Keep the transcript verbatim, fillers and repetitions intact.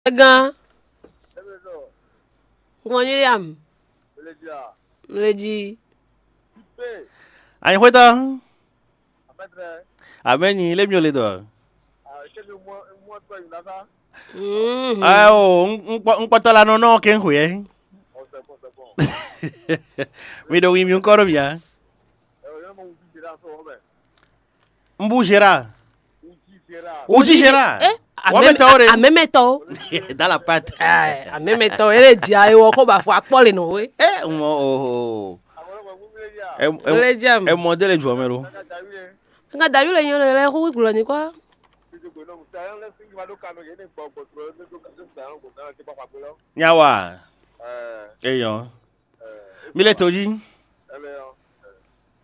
Gan. Ngonyam. Mleji. Anh会的。啊，没你来没有来的。 Mm. Ah, oh, un un quanto la no che qui. Mi do mi ancora via. Mbujera. Uji gera. Eh? Wa metore. Amemeto. Dans la pâte. Eh, amemeto ere dia e wo ko ba fu apole no we. Eh, mo oh. Mlejam. E modele jomelo. Nga dayu le yon le ko wi pulo ni kwa. Nyawa. Eh yo. Mile toji.